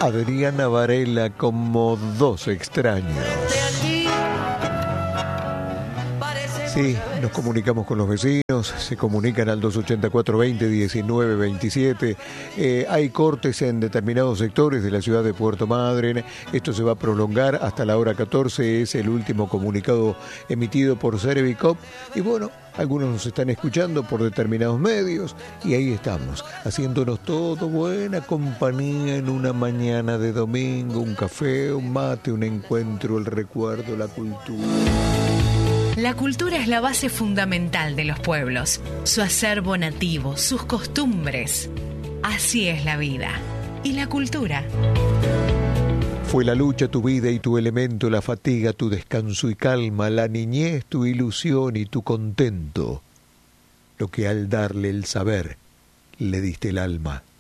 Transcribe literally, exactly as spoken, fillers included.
Adriana Varela como Dos extraños. Sí, nos comunicamos con los vecinos, se comunican al dos ochenta y cuatro veinte diecinueve veintisiete. Eh, hay cortes en determinados sectores de la ciudad de Puerto Madryn. Esto se va a prolongar hasta la hora catorce, es el último comunicado emitido por Servicop. Y bueno, algunos nos están escuchando por determinados medios y ahí estamos, haciéndonos todo buena compañía en una mañana de domingo, un café, un mate, un encuentro, el recuerdo, la cultura. La cultura es la base fundamental de los pueblos, su acervo nativo, sus costumbres. Así es la vida. ¿Y la cultura? Fue la lucha tu vida y tu elemento, la fatiga tu descanso y calma, la niñez tu ilusión y tu contento, lo que al darle el saber le diste el alma.